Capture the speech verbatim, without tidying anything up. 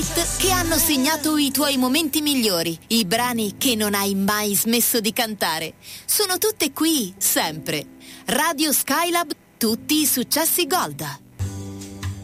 che hanno segnato i tuoi momenti migliori, i brani che non hai mai smesso di cantare. Sono tutte qui, sempre. Radio Skylab, tutti i successi Gold.